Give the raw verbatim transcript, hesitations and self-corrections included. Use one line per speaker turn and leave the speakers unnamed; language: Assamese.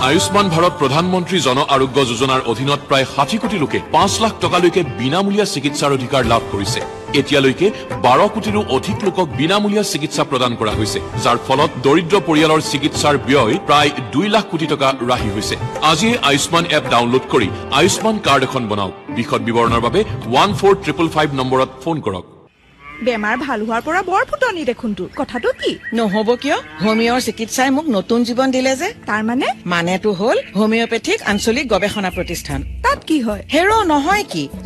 আয়ুষ্মান ভাৰত প্ৰধানমন্ত্ৰী জন আৰোগ্য যোজনাৰ অধীনত প্ৰায় ষাঠি কোটি লোকে পাঁচ লাখ টকালৈকে বিনামূলীয়া চিকিৎসাৰ অধিকাৰ লাভ কৰিছে। এতিয়ালৈকে বাৰ কোটিৰো অধিক লোকক বিনামূলীয়া চিকিৎসা প্ৰদান কৰা হৈছে, যাৰ ফলত দৰিদ্ৰ পৰিয়ালৰ চিকিৎসাৰ ব্যয় প্ৰায় দুই লাখ কোটি টকা ৰাহি হৈছে। আজিয়ে আয়ুষ্মান এপ ডাউনলোড কৰি আয়ুষ্মান কাৰ্ড এখন বনাওক। বিশদ বিৱৰণৰ বাবে ওৱান ফ'ৰ ট্ৰিপল ফাইভ নম্বৰত ফোন কৰক।
বেমাৰ ভাল হোৱাৰ পৰা বৰ ফুটনি দেখোন তোৰ। কথাটো কি?
নহ'ব কিয়? হোমিঅ'ৰ চিকিৎসাই মোক নতুন জীৱন দিলে যে।
তাৰ মানে?
মানেটো হ'ল হোমিঅ'পেথিক আঞ্চলিক গৱেষণা প্ৰতিষ্ঠান।
তাত কি হয়?
হেৰ নহয় কি